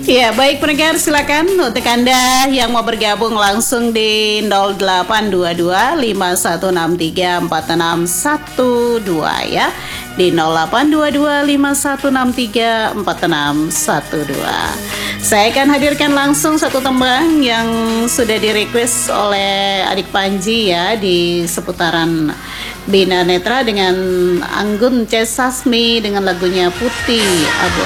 Ya, baik pendengar, silakan untuk Anda yang mau bergabung langsung di 082251634612 ya. Di 082251634612. Saya akan hadirkan langsung satu tembang yang sudah di-request oleh adik Panji ya di seputaran Bina Netra dengan Anggun C. Sasmi dengan lagunya Putih Abu